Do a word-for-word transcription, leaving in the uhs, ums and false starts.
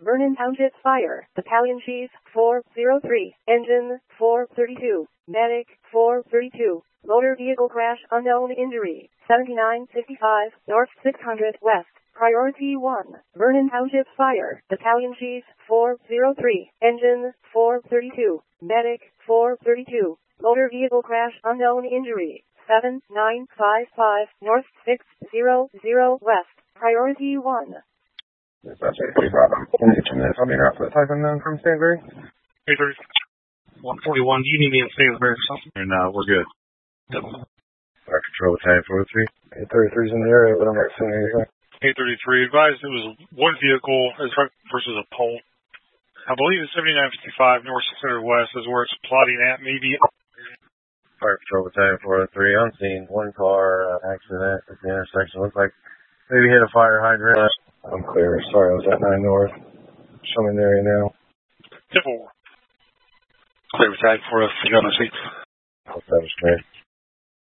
Vernon Township Fire, Battalion Chief four zero three, Engine four thirty-two, Medic four thirty-two, Motor Vehicle Crash Unknown Injury, seventy-nine fifty-five, North six hundred West. Priority one, Vernon Township Fire, Battalion Chief four zero three, Engine four thirty-two, Medic four thirty-two, Motor Vehicle Crash Unknown Injury, seven nine five five, North six hundred West. Priority one. That's actually Bravo. Can you turn this on your outfit type unknown from Stanbury? eight thirty, one forty-one, do you need me in Stanbury or something? No, we're good. Yep. Fire Control Battalion four oh three. eight thirty-three's in the area, but I'm not seeing anything. eight thirty-three, advised it was one vehicle versus a pole. I believe it's seventy-nine fifty-five North six hundred West is where it's plotting at, maybe. Fire Patrol Battalion four oh three, on scene, one car uh, accident at the intersection. Looks like maybe hit a fire hydrant. I'm clear. Sorry, I was at nine North. Show me the area now. ten four. Clear Battalion four oh three on the scene. That was great.